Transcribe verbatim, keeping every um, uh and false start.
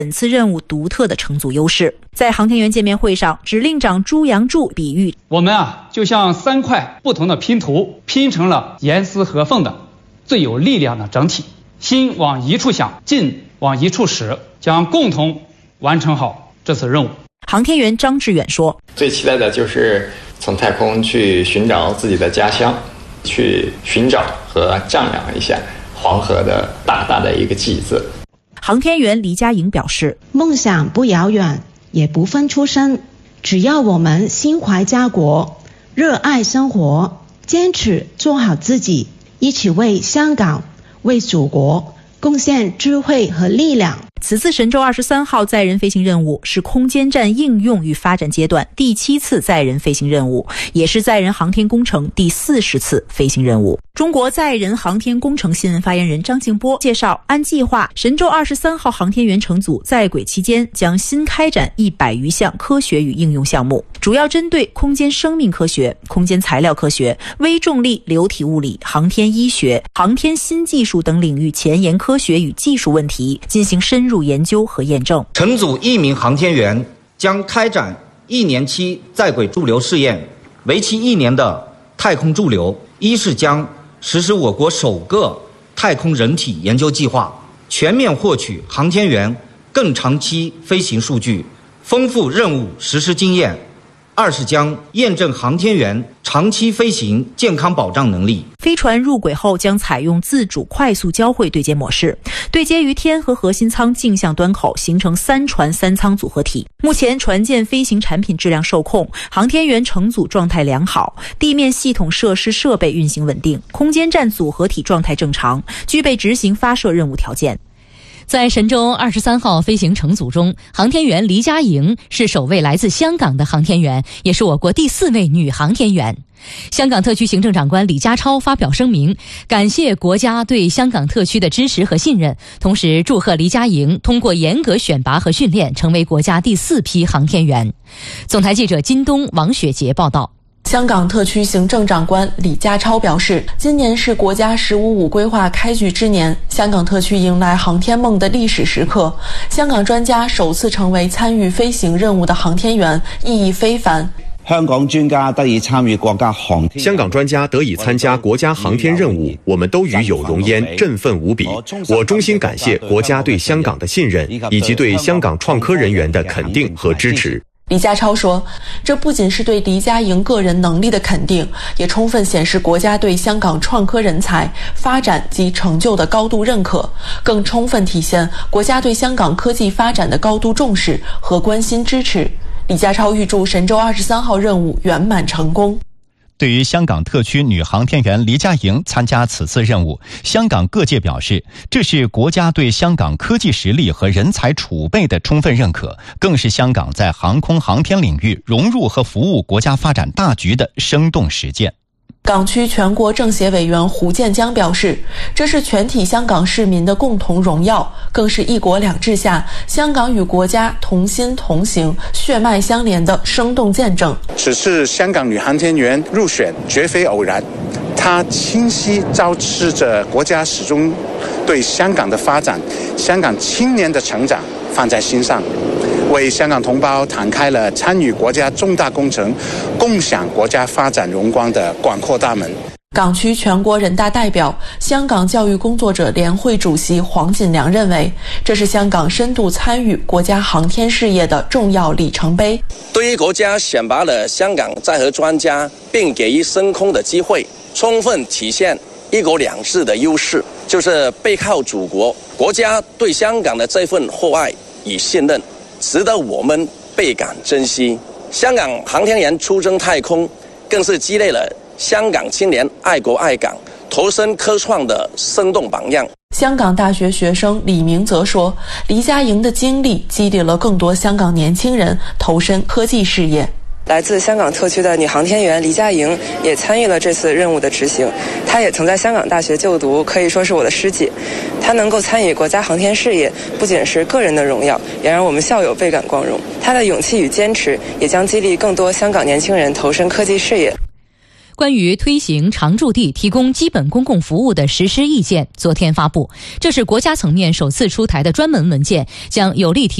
本次任务独特的乘组优势。在航天员见面会上，指令长朱阳柱比喻， 我们啊就像三块不同的拼图，拼成了严丝合缝的最有力量的整体，心往一处想，劲往一处使，将共同完成好这次任务。 航天员张志远说， 最期待的就是从太空去寻找自己的家乡，去寻找和丈量一下黄河的大大的一个记字。 航天员黎佳莹表示， 梦想不遥远，也不分出身，只要我们心怀家国，热爱生活，坚持做好自己，一起为香港、为祖国贡献智慧和力量。 此次神舟二十三号载人飞行任务是空间站应用与发展阶段第七次载人飞行任务，也是载人航天工程第四十次飞行任务。中国载人航天工程新闻发言人张静波介绍，按计划，神舟二十三号航天员乘组在轨期间将新开展一百余项科学与应用项目，主要针对空间生命科学、空间材料科学、微重力流体物理、航天医学、航天新技术等领域前沿科学与技术问题进行深入研究和验证。 乘组一名航天员将开展一年期在轨驻留试验，为期一年的太空驻留，一是将实施我国首个太空人体研究计划，全面获取航天员更长期飞行数据，丰富任务实施经验；二是将验证航天员长期飞行健康保障能力。 飞船入轨后将采用自主快速交会对接模式，对接于天和核心舱径向端口，形成三船三舱组合体。目前船舰飞行产品质量受控，航天员乘组状态良好，地面系统设施设备运行稳定，空间站组合体状态正常，具备执行发射任务条件。 在神舟二十三号飞行乘组中，航天员黎佳莹是首位来自香港的航天员，也是我国第四位女航天员。香港特区行政长官李家超发表声明，感谢国家对香港特区的支持和信任，同时祝贺黎佳莹通过严格选拔和训练，成为国家第四批航天员。总台记者金东、王雪杰报道。 香港特区行政长官李家超表示，今年是国家十五五规划开局之年，香港特区迎来航天梦的历史时刻。香港专家首次成为参与飞行任务的航天员，意义非凡。 香港专家得以参与国家航天， 香港专家得以参加国家航天任务，我们都与有荣焉，振奋无比。我衷心感谢国家对香港的信任，以及对香港创科人员的肯定和支持。 李家超说，这不仅是对黎佳莹个人能力的肯定，也充分显示国家对香港创科人才发展及成就的高度认可，更充分体现国家对香港科技发展的高度重视和关心支持。李家超预祝神舟二十三号任务圆满成功。 对于香港特区女航天员黎佳莹参加此次任务，香港各界表示，这是国家对香港科技实力和人才储备的充分认可，更是香港在航空航天领域融入和服务国家发展大局的生动实践。 港区全国政协委员胡建江表示，这是全体香港市民的共同荣耀，更是一国两制下香港与国家同心同行、血脉相连的生动见证。 此次香港女航天员入选绝非偶然，她清晰昭示着国家始终对香港的发展、香港青年的成长放在心上，为香港同胞敞开了参与国家重大工程、共享国家发展荣光的广阔大门。 港区全国人大代表、香港教育工作者联会主席黄锦良认为，这是香港深度参与国家航天事业的重要里程碑。 对于国家选拔了香港载荷专家，并给予升空的机会，充分体现一国两制的优势，就是背靠祖国，国家对香港的这份厚爱与信任，值得我们倍感珍惜。香港航天员出征太空，更是积累了香港青年爱国爱港、投身科创的生动榜样。 香港大学学生李明则说，黎佳莹的经历激励了更多香港年轻人投身科技事业。 来自香港特区的女航天员黎佳莹也参与了这次任务的执行，她也曾在香港大学就读，可以说是我的师姐。她能够参与国家航天事业，不仅是个人的荣耀，也让我们校友倍感光荣。她的勇气与坚持，也将激励更多香港年轻人投身科技事业。 关于推行常住地提供基本公共服务的实施意见昨天发布，这是国家层面首次出台的专门文件，将有力提